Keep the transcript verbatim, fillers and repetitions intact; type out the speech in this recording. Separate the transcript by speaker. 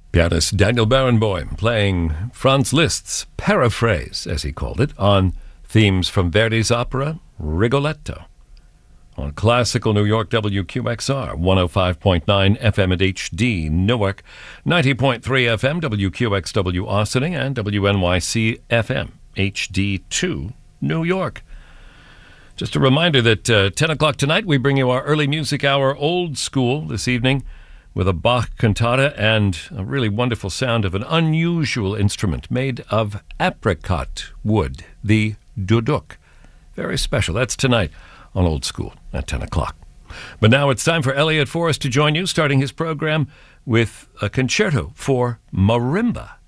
Speaker 1: Pianist Daniel Barenboim playing Franz Liszt's Paraphrase, as he called it, on themes from Verdi's opera Rigoletto. On classical New York W Q X R, one oh five point nine F M at H D Newark, ninety point three F M W Q X W Austining, and W N Y C F M H D two New York. Just a reminder that uh, ten o'clock tonight we bring you our early music hour Old School this evening with a Bach cantata and a really wonderful sound of an unusual instrument made of apricot wood, the duduk. Very special. That's tonight on Old School at ten o'clock. But now it's time for Elliot Forrest to join you, starting his program with a concerto for marimba.